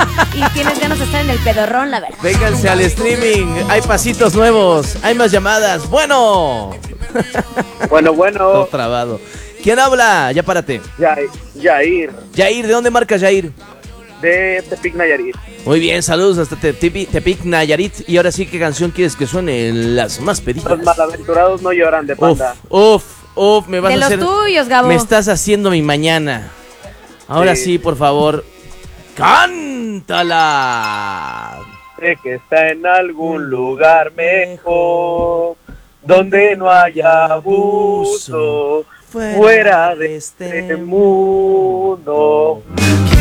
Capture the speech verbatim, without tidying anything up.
Y tienes ganas de estar en el pedorrón, la verdad. Vénganse al streaming, hay pasitos nuevos, hay más llamadas. Bueno. Bueno, bueno. Todo trabado. ¿Quién habla? Ya párate. Ya, Yair. Yair, ¿de dónde marcas, Yair? De Tepic Nayarit. Muy bien, saludos hasta Tepic, Tepic Nayarit. Y ahora sí, ¿qué canción quieres que suene? Las más pedidas. Los malaventurados no lloran de Panda. Uf, uf, uf, me vas de a los hacer... tuyos, Gabo. Me estás haciendo mi mañana. Ahora sí, Sí. por favor, cántala. Sé que está en algún lugar mejor, donde no haya abuso, fuera de este mundo.